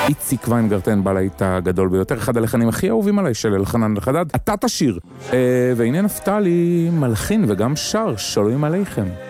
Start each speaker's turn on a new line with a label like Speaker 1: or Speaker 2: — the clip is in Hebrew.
Speaker 1: איציק ויינגרטן בלהיט הגדול ביותר, אחד הלחנים הכי אהובים עליי של אלחנן אלחדד, אתה תשיר. והנה נפתלי מלחין וגם שר, שלום עליכם.